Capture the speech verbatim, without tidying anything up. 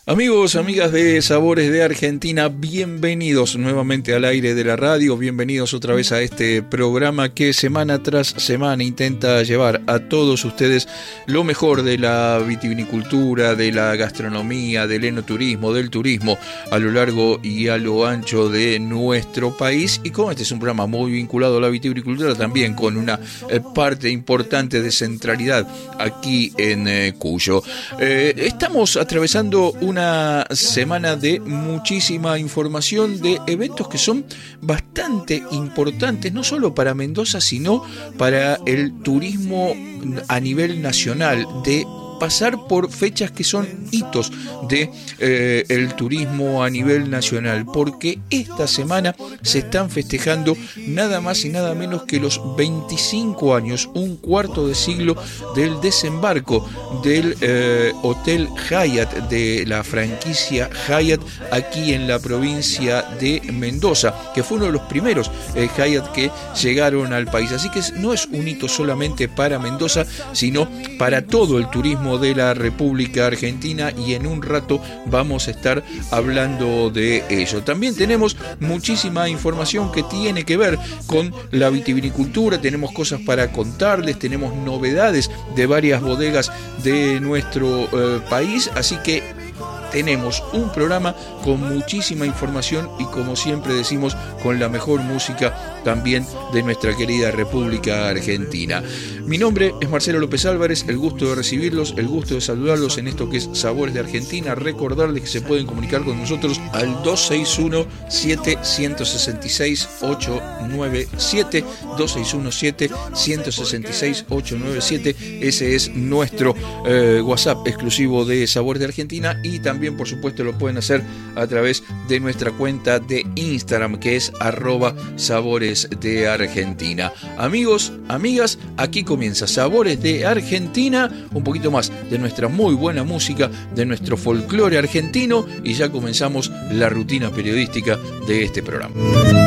Amigos, amigas de Sabores de Argentina, bienvenidos nuevamente al aire de la radio, bienvenidos otra vez a este programa que semana tras semana intenta llevar a todos ustedes lo mejor de la vitivinicultura, de la gastronomía, del enoturismo, del turismo a lo largo y a lo ancho de nuestro país. Y como este es un programa muy vinculado a la vitivinicultura, también con una eh, parte importante de centralidad aquí en eh, Cuyo. Eh, estamos atravesando una Una semana de muchísima información, de eventos que son bastante importantes, no solo para Mendoza, sino para el turismo a nivel nacional, de pasar por fechas que son hitos de eh, el turismo a nivel nacional, porque esta semana se están festejando nada más y nada menos que los veinticinco años, un cuarto de siglo del desembarco del eh, Hotel Hyatt, de la franquicia Hyatt aquí en la provincia de Mendoza, que fue uno de los primeros eh, Hyatt que llegaron al país. Así que no es un hito solamente para Mendoza, sino para todo el turismo de la República Argentina, y en un rato vamos a estar hablando de ello. También tenemos muchísima información que tiene que ver con la vitivinicultura, tenemos cosas para contarles, tenemos novedades de varias bodegas de nuestro eh, país, así que tenemos un programa con muchísima información y, como siempre decimos, con la mejor música también de nuestra querida República Argentina. Mi nombre es Marcelo López Álvarez, el gusto de recibirlos, el gusto de saludarlos en esto que es Sabores de Argentina. Recordarles que se pueden comunicar con nosotros al dos seis uno, siete uno seis seis, ocho nueve siete, dos seis uno, siete uno seis seis, ocho nueve siete. Ese es nuestro eh, WhatsApp exclusivo de Sabores de Argentina, y también También, por supuesto, lo pueden hacer a través de nuestra cuenta de Instagram, que es arroba Sabores de Argentina. Amigos, amigas, aquí comienza Sabores de Argentina, un poquito más de nuestra muy buena música, de nuestro folclore argentino, y ya comenzamos la rutina periodística de este programa.